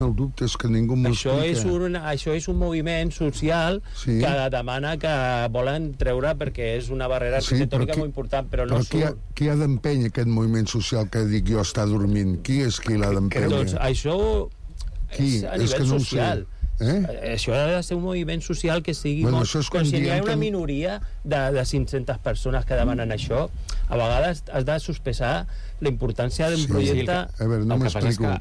El dubte és que ningú m'ho explica. Això és un moviment social que demana que volen treure perquè és una barrera arquitectònica molt important, però no surt. Qui ha d'empènyer aquest moviment social que dic jo està dormint? Qui és qui l'ha d'empènyer? Doncs això és a nivell social. Això ha de ser un moviment social que sigui però si hi ha una minoria de 500 persones que demanen això, a vegades has de sospesar la importància d'un projecte. A veure, no m'explico.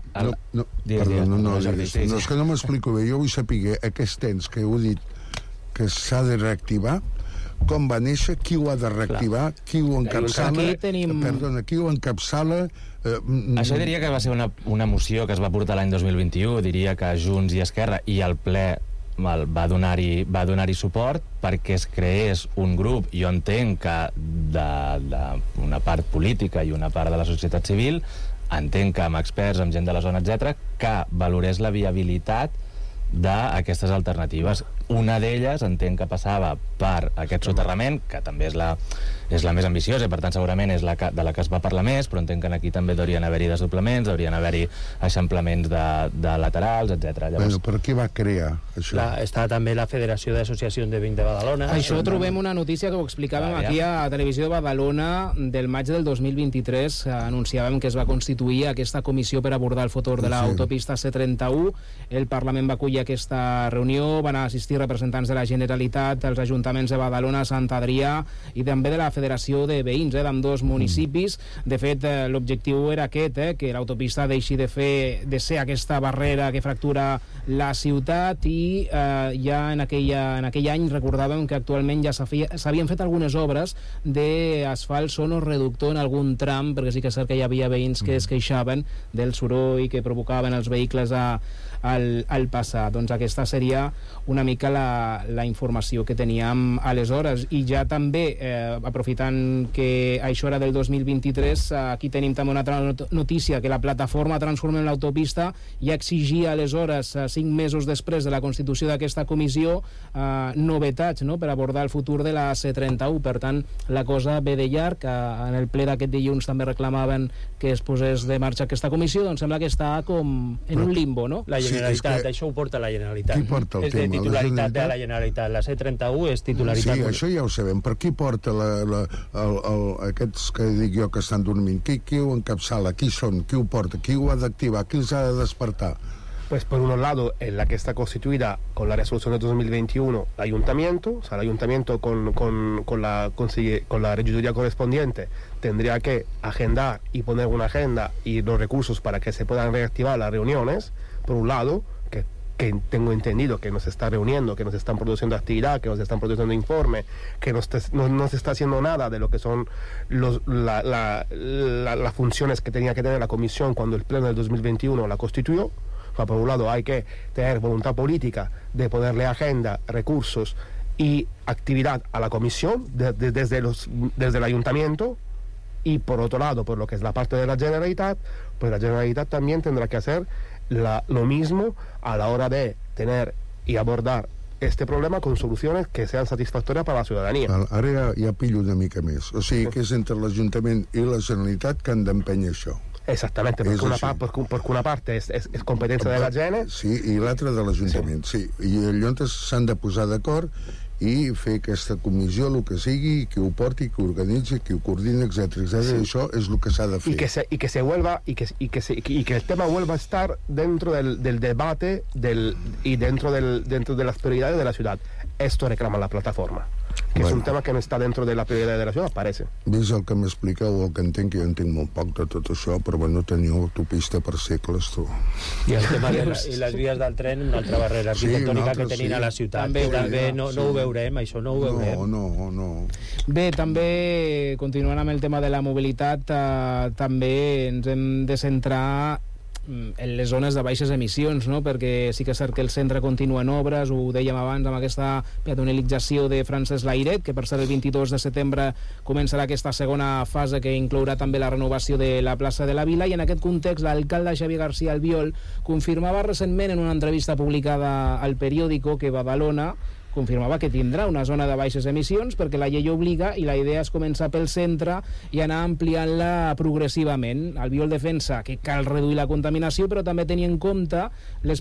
No, és que no m'explico bé. Jo vull saber aquest ens que heu dit que s'ha de reactivar, com va néixer, qui ho ha de reactivar, qui ho encapçala, qui ho encapçala. Això diria que va ser una moció que es va portar l'any 2021, diria que Junts i Esquerra i el ple va donar-hi suport perquè es creés un grup, jo entenc que d'una part política i una part de la societat civil, entenc que amb experts, amb gent de la zona, etc., que valorés la viabilitat d'aquestes alternatives. Una d'elles entenc que passava per aquest soterrament, que també és la més ambiciosa i per tant segurament és de la que es va parlar més, però entenc que aquí també haurien d'haver-hi desdoblaments, haurien d'haver-hi eixamplaments de laterals, etc. Bueno, però qui va crear això? Està també la Federació d'Associacions de Veïns de Badalona. Això trobem una notícia que ho explicàvem aquí a Televisió de Badalona del maig del 2023. Anunciàvem que es va constituir aquesta comissió per abordar el futur de l'autopista C31. El Parlament va acollir aquesta reunió, van assistir representants de la Generalitat, els ajuntaments de Badalona, Sant Adrià i també de la Federació de Veïns d'ambdós municipis. De fet, l'objectiu era aquest, que l'autopista deixi de ser aquesta barrera que fractura la ciutat i ja en aquell any recordàvem que actualment ja s'havien fet algunes obres d'asfalt sonoreductor en algun tram, perquè sí que és cert que hi havia veïns que es queixaven del soroll que provocaven els vehicles al passar. Doncs aquesta seria una mica la informació que teníem aleshores. I ja també, aprofitant que això era del 2023, aquí tenim també una altra notícia, que la plataforma Transformem l'Autopista ja exigia aleshores, 5 mesos després de la constitució d'aquesta comissió, novetats per abordar el futur de la C31. Per tant, la cosa ve de llarg. En el ple d'aquest dilluns també reclamaven que es posés de marxa aquesta comissió, doncs sembla que està com en un limbo, no? La Generalitat, això ho porta la Generalitat. Qui porta el tema? És de titularitat de la Generalitat. La C31 és titularitat. Sí, això ja ho sabem. Per qui porta aquests que dic jo que estan dormint? Qui ho encapçala? Qui són? Qui ho porta? Qui ho ha d'activar? Qui els ha de despertar? Pues por un lado, en la que está constituida con la resolución de 2021 el ayuntamiento, o sea, el ayuntamiento con la regiduría correspondiente tendría que agendar y poner una agenda y los recursos para que se puedan reactivar las reuniones, por un lado, que tengo entendido que nos está reuniendo, que nos están produciendo actividad, que nos están produciendo informe, que no se está haciendo nada de lo que son las funciones que tenía que tener la comisión cuando el pleno del 2021 la constituyó. O sea, por un lado hay que tener voluntad política de ponerle agenda, recursos y actividad a la comisión desde el ayuntamiento, y por otro lado, por lo que es la parte de la Generalitat, pues la Generalitat también tendrá que hacer lo mismo a la hora de tener y abordar este problema con soluciones que sean satisfactorias para la ciudadanía. Ara ja pillo una mica més. O sigui que és entre l'Ajuntament i la Generalitat que han d'empènyer això. Exactamente, porque una parte es competencia de la Gene. Sí, i l'altra de l'Ajuntament, sí. I llavors s'han de posar d'acord i fer aquesta comissió, el que sigui, que ho porti, que ho organitzi, que ho coordini, etc. Sí. Això és el que s'ha de fer. Y que el tema vuelva a estar dentro del debate y dentro de las prioridades de la ciudad. Esto reclama la plataforma. Que és un tema que no està dentro de la prioritat de la ciutat, parece. Ves el que m'expliqueu, el que entenc, que jo entenc molt poc de tot això, però bueno, teniu autopista per segles, tu. I el tema de les vies del tren, una altra barrera arquitectònica que tenien a la ciutat. També no ho veurem, això no ho veurem. No. Bé, també, continuant amb el tema de la mobilitat, també ens hem de centrar en les zones de baixes emissions, no? Perquè sí que és cert que el centre continua en obres, ho dèiem abans amb aquesta peatonalització de Francesc Layret, que per ser el 22 de setembre començarà aquesta segona fase que inclourà també la renovació de la plaça de la Vila, i en aquest context l'alcalde Xavier García Albiol confirmava recentment en una entrevista publicada al periòdico que Badalona confirmava que tindrà una zona de baixes emissions perquè la llei obliga i la idea és començar pel centre i anar ampliant-la progressivament. Albiol defensa que cal reduir la contaminació però també tenir en compte les